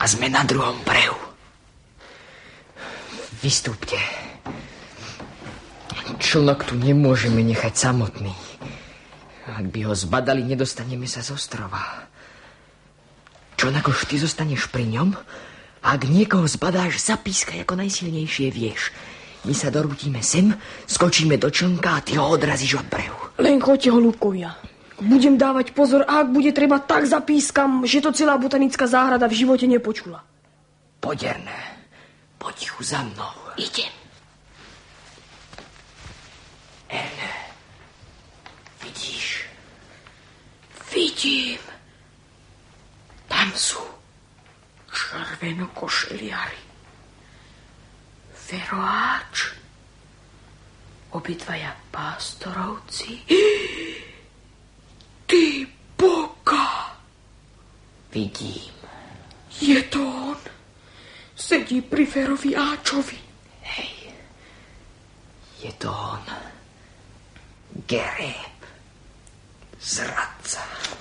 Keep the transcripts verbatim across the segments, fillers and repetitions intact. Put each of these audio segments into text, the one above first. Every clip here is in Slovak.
A sme na druhom brehu. Vystúpte. Člnok tu nemôžeme nechať samotný. Ak by ho zbadali, nedostaneme sa z ostrova. Člnakoš, ty zostaneš pri ňom? Ak niekoho zbadáš, zapískaj, ako najsilnejšie vieš. My sa dorútime sem, skočíme do člnka a ty ho odrazíš od brehu. Len choďte, holúbkovia. Budem dávať pozor a ak bude treba, tak zapískam, že to celá botanická záhrada v živote nepočula. Poderné, potichu za mnou. Idem. Erne, vidíš? Vidím. Tam sú červenokošeliari. Veroáč. Obidvaja pástorovci. Ty boka. Vidím. Je to on. Sedí pri Ferovi Áčovi. Hej. Je to on. Gereb. Zradca.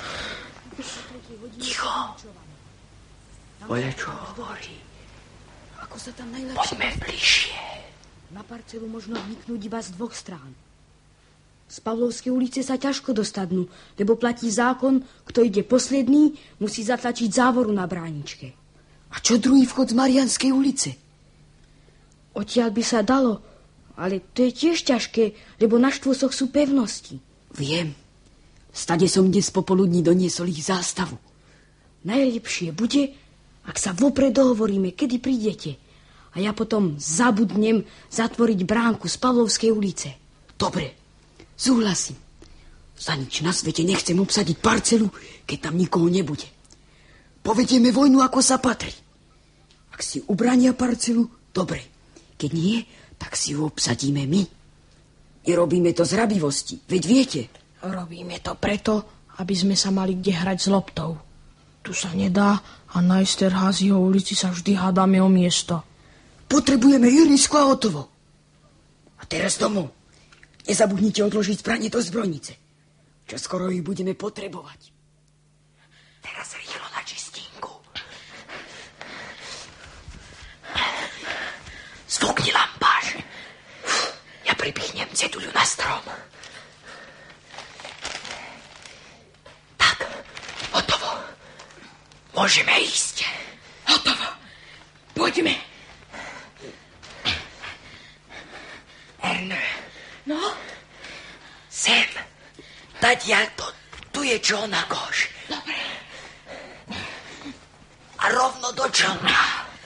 Ticho. Oľa, čo hovorí. Ako sa tam najlepšie... Poďme bližšie. Na parcelu možno vniknúť iba z dvoch strán. Z Pavlovskej ulice sa ťažko dostanú, lebo platí zákon, kto ide posledný, musí zatlačiť závoru na bráničke. A čo druhý vchod z Marianskej ulice? Odtiaľ by sa dalo, ale to je tiež ťažké, lebo na štvosoch sú pevnosti. Viem. Stade som dnes popoludní doniesol ich zástavu. Najlepšie bude, ak sa vopred dohovoríme, kedy prídete. A ja potom zabudnem zatvoriť bránku z Pavlovskej ulice. Dobre, súhlasím. Za nič na svete nechcem obsadiť parcelu, keď tam nikoho nebude. Povedieme vojnu, ako sa patrí. Ak si ubrania parcelu, dobre. Keď nie, tak si ju obsadíme my. Nerobíme to z rabivosti, veď viete. Robíme to preto, aby sme sa mali kde hrať s loptou. Tu sa nedá a na Esterházyho ulici sa vždy hádame o miesto. Potrebujeme ihrisko a hotovo. A teraz domov. Nezabudnite odložiť zbranie do zbrojnice. Čo skoro ich budeme potrebovať. Teraz rýchlo na čistinku. Zvukni lampáž. Ja pripichnem ceduľu na strom. Tak, hotovo. Môžeme ísť. Hotovo. Poďme. Erne. No? Sem. Tadiaľ to. Tu je Člnakoš. Dobre. A rovno do člnka.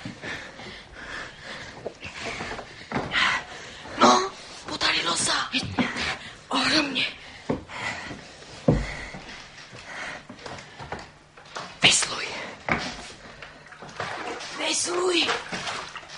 No, podarilo sa. Ohromne. Vesluj. Vesluj.